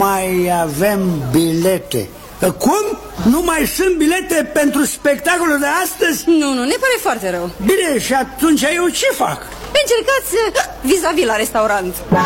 mai avem bilete. Cum? Nu mai sunt bilete pentru spectacolul de astăzi? Nu, ne pare foarte rău. Bine, și atunci eu ce fac? Încercați vis-a-vis la restaurant.